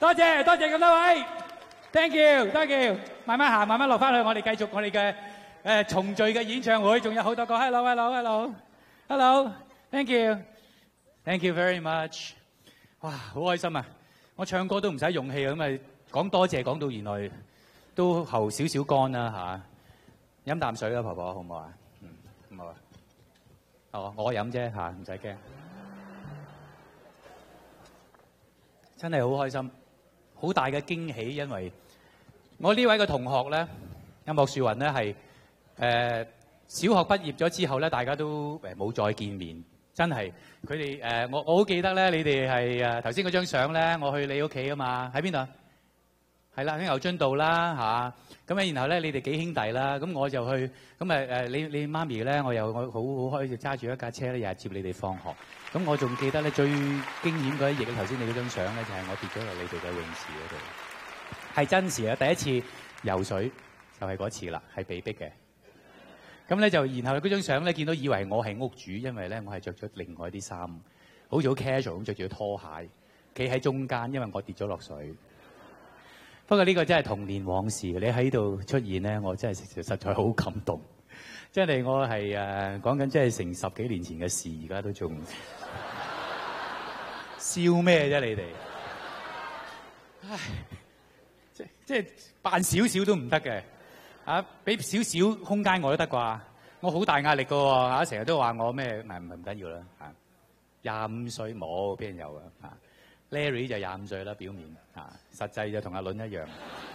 多謝咁多位 ，thank you，慢慢行，慢慢落翻去，我哋繼續我哋嘅重聚嘅演唱會，仲有好多個 hello，thank you very much， 哇，好開心啊！我唱歌都唔使勇氣咁啊，講多謝講到原來都喉少少乾啦嚇，飲啖水啦，婆婆好唔好啊？好啊，我飲啫嚇，唔使驚，真係好開心。好大嘅驚喜，因為我呢位嘅同學咧，音樂樹雲咧係小學畢業咗之後咧，大家都冇再見面，真係佢哋我好記得咧，你哋係頭先嗰張相咧，我去你屋企啊嘛，喺邊度？係啦，喺牛津道啦嚇，咁然後咧你哋幾兄弟啦，咁我就去，咁你媽咪咧，我好開就揸住一架車咧，日日接你哋放學。咁我仲記得咧最驚險嗰一頁，頭先你嗰張相咧就係我跌咗落你哋嘅泳池嗰度，係真事啊！第一次游水就係嗰次啦，係被逼嘅。咁咧就然後嗰張相咧見到以為我係屋主，因為咧我係着咗另外啲衫，好似好 casual 咁着住拖鞋，企喺中間，因為我跌咗落水。不過呢個真係童年往事，你喺度出現咧，我真係實在好感動。真係我係講緊，真係成10幾年前嘅事，而家都仲笑咩啫？你哋，唉，即係扮少少都唔得嘅，俾少少空間我都得啩？我好大壓力㗎喎，成日都話我咩？唔緊要啦，25歲冇邊有啊？Larry 就25歲啦，表面實際就同阿倫一樣。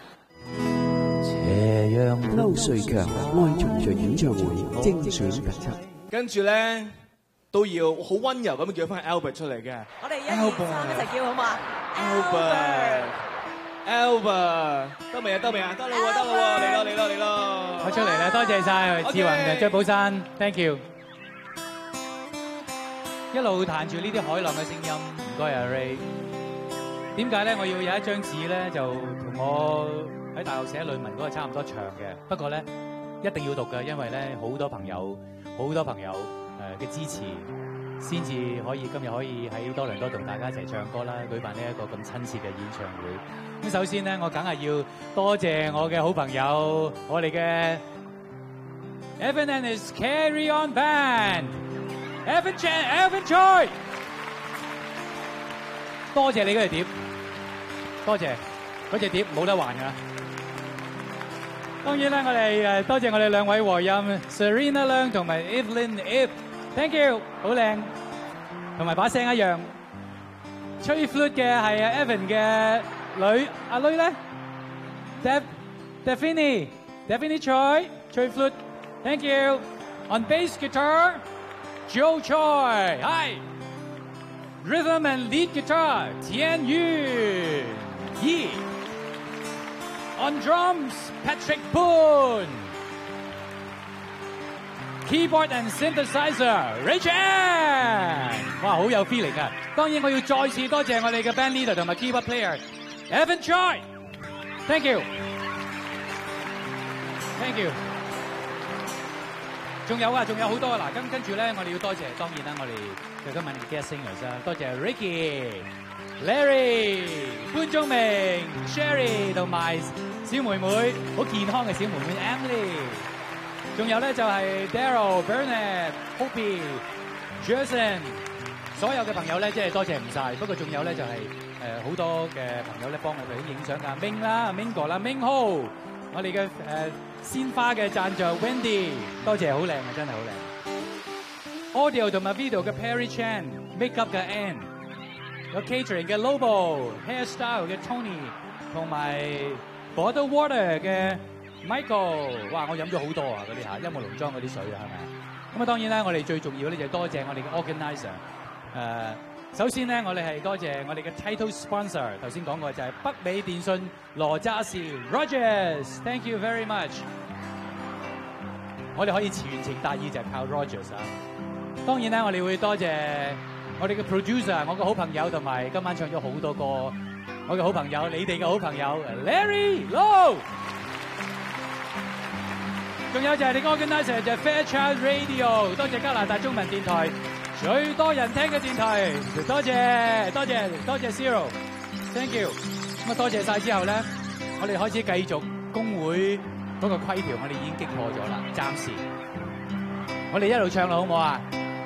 斜陽歐瑞強愛重聚演唱會精選特輯， 跟住咧都要好溫柔咁叫翻 Albert 出嚟嘅。 我哋1、2、3一齊叫好嘛 ？Albert 得未啊？得啦喎，嚟咯！ 我出嚟啦，多謝晒志宏嘅張寶山 ，thank you。一路彈住呢啲海浪嘅聲音，唔該阿 Ray。點解咧？我要有一張紙咧，就同我喺大學寫論文嗰個差唔多長嘅。不過咧，一定要讀嘅，因為咧好多朋友嘅支持，先至可以今日可以喺多倫多同大家一齊唱歌啦，舉辦呢一個咁親切嘅演唱會。咁首先咧，我梗係要多謝我嘅好朋友，我哋嘅 Evan and his Carry On Band。Evan Choi， 多謝你嗰隻碟，多謝嗰隻碟冇得還㗎。當然啦，我哋多謝我哋兩位和音 Serena Leung 同埋 Evelyn Ip，thank you， 好靚，同埋把聲一樣。吹 flute 嘅係 Evan 嘅女，阿女咧 Daphne Choi 吹 flute，thank you。On bass guitar。Joe Choi, hi. Rhythm and lead guitar, Tian Yun. Yi. On drums, Patrick Boone. Keyboard and synthesizer, Ray Chan. 哇，好有 feeling 啊！當然我要再次多謝我哋嘅 band leader 同埋 keyboard player, Evan Choi. Thank you. Thank you. 仲有好多啊！嗱，跟住咧，我哋要多謝，當然啦，我哋嘅今晚嘅 guest singers 啦，多謝 Ricky、Larry、潘宗明、Sherry 同埋小妹妹，好健康嘅小妹妹 Emily。仲有咧就係 Daryl、Bernard、Hoppy、Jason， 所有嘅朋友咧，即係多謝唔晒。不過仲有咧就係好多嘅朋友咧幫我哋影相㗎 ，Ming 啦、Ming 哥啦、Ming Ho， 我哋嘅鮮花嘅贊助 Wendy， 多謝，好靚啊，真係好靚。Audio 同埋 video 嘅 Perry Chan，Makeup 嘅 Ann， 有 Catering 嘅 Lobo，Hairstyle 嘅 Tony， 同埋 Bottle Water 嘅 Michael。哇，我飲咗好多啊，嗰啲音樂農莊嗰啲水啊，係咪？咁啊，當然啦，我哋最重要咧就多謝我哋嘅 organizer。首先咧，我哋係多謝我哋嘅 title sponsor， 頭先講過就係北美電訊羅渣士 Rogers，thank you very much。我哋可以全程達意就係靠 Rogers 啊。當然咧，我哋會多謝我哋嘅 producer， 我嘅好朋友同埋今晚唱咗好多歌，我嘅好朋友，你哋嘅好朋友 Larry Low。仲有就係你 organizer 就係 Fairchild Radio， 多謝加拿大中文電台。最多人聽嘅電台，多謝 Zero，Thank you。 咁啊，多謝晒之後咧，我哋開始繼續工會嗰個規條，我哋已經擊破咗啦。暫時，我哋一路唱啦，好唔好啊？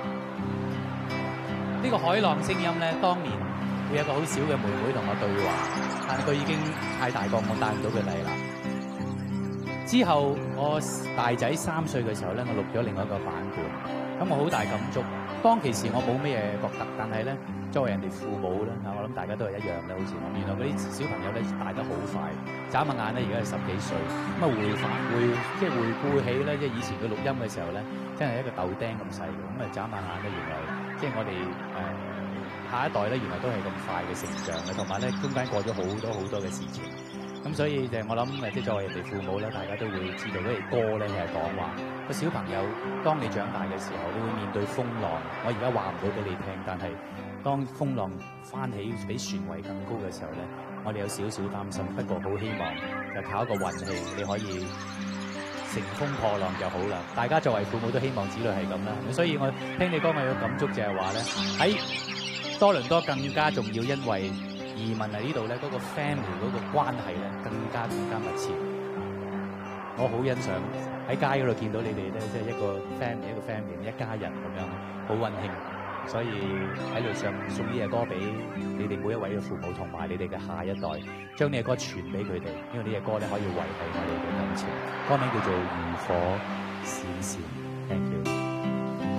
呢個海浪聲音咧，當年會有個好小嘅妹妹同我對話，但係佢已經太大個，我帶唔到佢嚟啦。之後我大仔3歲嘅時候咧，我錄咗另外一個版本，咁我好大感觸。當其時我冇咩嘢覺得，但係咧作為人哋父母咧，我諗大家都係一樣咧，好似我。原來嗰啲小朋友咧大得好快，眨下眼咧而家係10幾歲，咁啊回顧起咧，即係以前佢錄音嘅時候咧，真係一個豆丁咁細嘅，咁啊眨下眼咧原來即係我哋下一代咧原來都係咁快嘅成長嘅，同埋咧中間過咗好多嘅事情。咁所以就我諗即係作為人哋父母咧，大家都會知道嗰啲歌咧係講話個小朋友，當你長大嘅時候，你會面對風浪。我而家話唔到俾你聽，但係當風浪翻起比船圍更高嘅時候咧，我哋有少少擔心。不過好希望就靠一個運氣，你可以乘風破浪就好啦。大家作為父母都希望子女係咁啦。所以我聽你講我有感觸就係話咧，喺多倫多更加重要，因為移民嚟呢度咧，嗰個 family 嗰個關係咧更加密切。我好欣賞喺街嗰度見到你哋咧，即係一個 family 一家人咁樣，好溫馨。所以喺度送呢隻歌俾你哋每一位嘅父母同埋你哋嘅下一代，將呢隻歌傳俾佢哋，因為呢隻歌咧可以維繫我哋嘅感情。歌名叫做《漁火閃閃》。Thank you。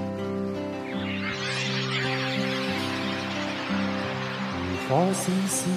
漁火閃閃。